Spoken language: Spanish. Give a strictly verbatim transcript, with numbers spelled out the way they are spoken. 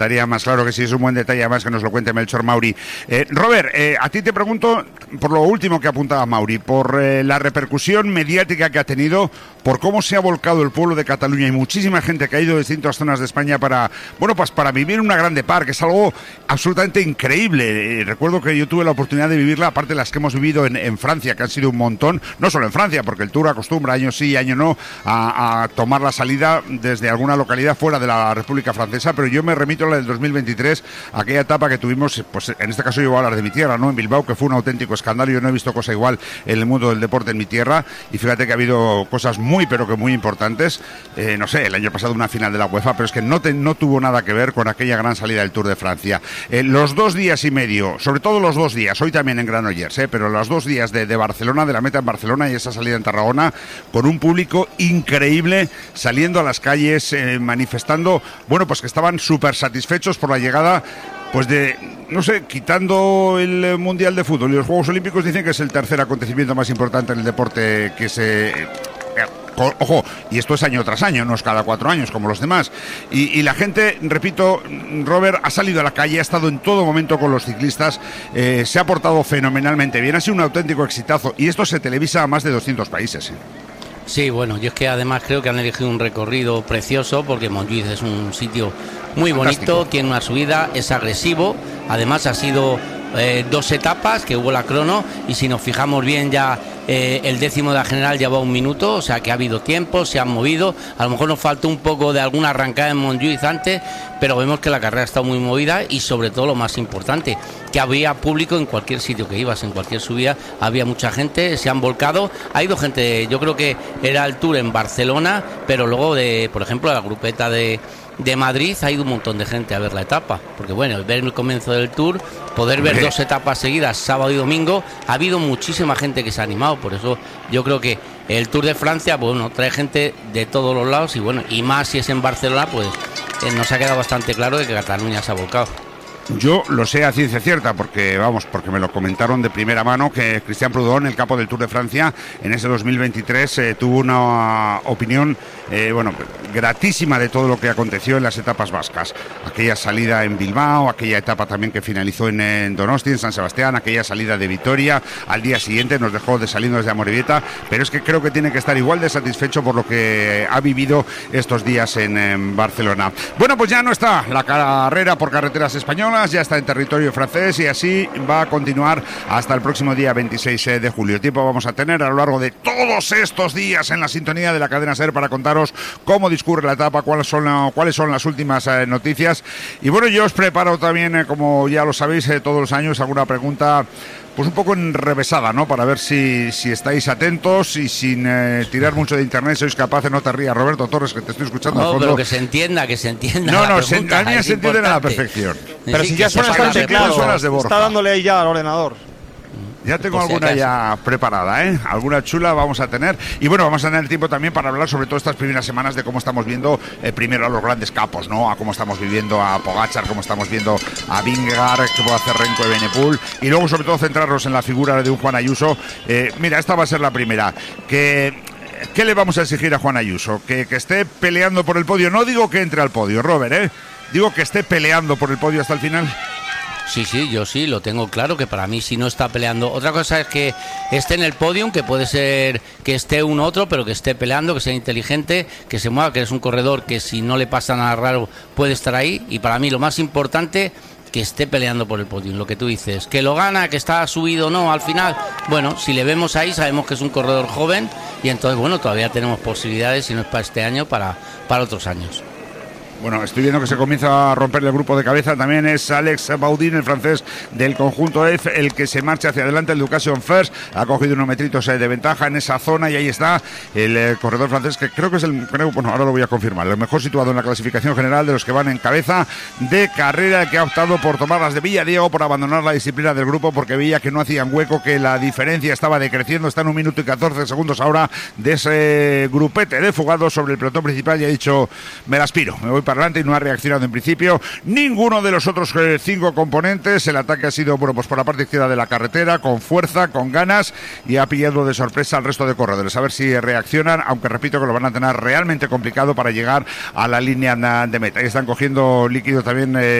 Estaría más claro que sí, es un buen detalle, además que nos lo cuente Melchor Mauri. Eh, Robert, eh, a ti te pregunto por lo último que apuntaba Mauri, por eh, la repercusión mediática que ha tenido, por cómo se ha volcado el pueblo de Cataluña y muchísima gente que ha ido de distintas zonas de España para, bueno, pues para vivir una grande par, que es algo absolutamente increíble. Eh, recuerdo que yo tuve la oportunidad de vivirla, aparte de las que hemos vivido en, en Francia, que han sido un montón, no solo en Francia, porque el Tour acostumbra año sí, año no, a, a tomar la salida desde alguna localidad fuera de la República Francesa, pero yo me remito a la del dos mil veintitrés, aquella etapa que tuvimos, pues en este caso yo voy a hablar de mi tierra, ¿no? En Bilbao, que fue un auténtico escándalo. Yo no he visto cosa igual en el mundo del deporte en mi tierra, y fíjate que ha habido cosas muy, pero que muy importantes. Eh, no sé, el año pasado una final de la UEFA, pero es que no, te, no tuvo nada que ver con aquella gran salida del Tour de Francia. Eh, los dos días y medio, sobre todo los dos días, hoy también en Granollers, eh, pero los dos días de, de Barcelona, de la meta en Barcelona y esa salida en Tarragona, con un público increíble, saliendo a las calles, eh, manifestando, bueno, pues que estaban súper satisfechos por la llegada, pues de, no sé, quitando el Mundial de Fútbol y los Juegos Olímpicos, dicen que es el tercer acontecimiento más importante en el deporte que se... Eh, ojo, y esto es año tras año, no es cada cuatro años como los demás. Y, y la gente, repito, Robert, ha salido a la calle, ha estado en todo momento con los ciclistas, eh, se ha portado fenomenalmente bien, ha sido un auténtico exitazo, y esto se televisa a más de doscientos países. ¿eh? Sí, bueno, yo es que además creo que han elegido un recorrido precioso, porque Montjuïc es un sitio muy fantástico, bonito, tiene una subida, es agresivo, además ha sido eh, dos etapas que hubo la crono, y si nos fijamos bien ya eh, el décimo de la general lleva un minuto, o sea que ha habido tiempo, se han movido, a lo mejor nos faltó un poco de alguna arrancada en Montjuïc antes, pero vemos que la carrera está muy movida, y sobre todo lo más importante, que había público en cualquier sitio que ibas, en cualquier subida había mucha gente, se han volcado, ha ido gente, yo creo que era el Tour en Barcelona, pero luego de, por ejemplo, la grupeta de de Madrid ha ido un montón de gente a ver la etapa, porque bueno, ver el comienzo del Tour, poder ver dos etapas seguidas, sábado y domingo, ha habido muchísima gente que se ha animado, por eso yo creo que el Tour de Francia, bueno, trae gente de todos los lados, y bueno, y más si es en Barcelona, pues eh, nos ha quedado bastante claro de que Cataluña se ha volcado. Yo lo sé a ciencia cierta, porque vamos, porque me lo comentaron de primera mano, que Cristian Prudhomme, el capo del Tour de Francia, en ese dos mil veintitrés eh, tuvo una opinión, eh, bueno, gratísima de todo lo que aconteció en las etapas vascas. Aquella salida en Bilbao, aquella etapa también que finalizó en, en Donosti, en San Sebastián, aquella salida de Vitoria, al día siguiente nos dejó de saliendo desde Amorebieta, pero es que creo que tiene que estar igual de satisfecho por lo que ha vivido estos días en, en Barcelona. Bueno, pues ya no está la carrera por carreteras españolas, ya está en territorio francés, y así va a continuar hasta el próximo día veintiséis de julio. Tiempo vamos a tener a lo largo de todos estos días en la sintonía de la cadena SER para contaros cómo discurre la etapa, cuáles son, cuáles son las últimas eh, noticias. Y bueno, yo os preparo también, eh, como ya lo sabéis, eh, todos los años alguna pregunta pues un poco enrevesada, ¿no? Para ver si, si estáis atentos y sin eh, tirar mucho de internet sois capaces. No te rías, Roberto Torres, que te estoy escuchando. No, al fondo. Pero que se entienda, que se entienda. No, no, se, a mí se entiende a la perfección. Pero sí, si ya suena bastante claro, está dándole ahí ya al ordenador. Ya tengo Pues alguna si ya preparada, ¿eh? Alguna chula vamos a tener. Y bueno, vamos a tener tiempo también para hablar sobre todo estas primeras semanas de cómo estamos viendo eh, primero a los grandes capos, ¿no? A cómo estamos viviendo a Pogačar, cómo estamos viendo a Vingegaard, que puede hacer Renko de Benepool. Y luego sobre todo centrarnos en la figura de un Juan Ayuso. Eh, mira, esta va a ser la primera. Que... ¿Qué le vamos a exigir a Juan Ayuso? Que, que esté peleando por el podio. No digo que entre al podio, Robert, ¿eh? Digo que esté peleando por el podio hasta el final. Sí, sí, yo sí, lo tengo claro, que para mí si no está peleando. Otra cosa es que esté en el podium, que puede ser que esté uno otro, pero que esté peleando, que sea inteligente, que se mueva, que es un corredor que si no le pasa nada raro puede estar ahí. Y para mí lo más importante, que esté peleando por el podium, lo que tú dices. Que lo gana, que está subido o no al final. Bueno, si le vemos ahí, sabemos que es un corredor joven, y entonces, bueno, todavía tenemos posibilidades, si no es para este año, para, para otros años. Bueno, estoy viendo que se comienza a romper el grupo de cabeza. También es Alex Baudin, el francés del conjunto F, el que se marcha hacia adelante. El Ducation First ha cogido unos metritos de ventaja en esa zona, y ahí está el eh, corredor francés, que creo que es el, creo, bueno, ahora lo voy a confirmar, el mejor situado en la clasificación general de los que van en cabeza de carrera, que ha optado por tomar las de Villadiego, por abandonar la disciplina del grupo, porque veía que no hacían hueco, que la diferencia estaba decreciendo. Está en un minuto y catorce segundos ahora de ese grupete de fugados sobre el pelotón principal, y ha dicho, me las piro, me voy para para adelante y no ha reaccionado en principio ninguno de los otros eh, cinco componentes. El ataque ha sido, bueno, pues por la parte izquierda de la carretera, con fuerza, con ganas, y ha pillado de sorpresa al resto de corredores. A ver si reaccionan, aunque repito que lo van a tener realmente complicado para llegar a la línea de meta. Y están cogiendo líquido también eh,